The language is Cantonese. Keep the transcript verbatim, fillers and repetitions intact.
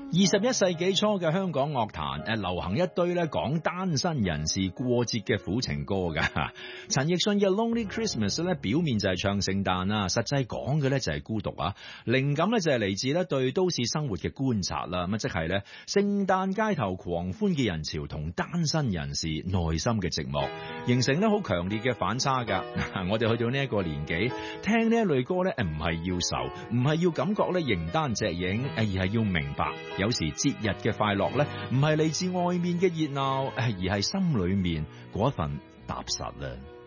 二十一世紀初嘅香港樂壇誒流行一堆咧講單身人士過節嘅苦情歌噶。陳奕迅嘅 Lonely Christmas 咧表面就係唱聖誕啦，實際講嘅咧就係孤獨啊。靈感咧就係嚟自咧對都市生活嘅觀察啦，咁即係咧聖誕街頭狂歡嘅人潮同單身人士內心嘅寂寞，形成咧好強烈嘅反差噶。我哋去到呢一個年紀，聽呢一類歌咧誒唔係要愁，唔係要感覺咧形單隻影，而係要明白。有時節日嘅快樂咧，唔係嚟自外面嘅熱鬧，而係心裏面嗰份踏實啊。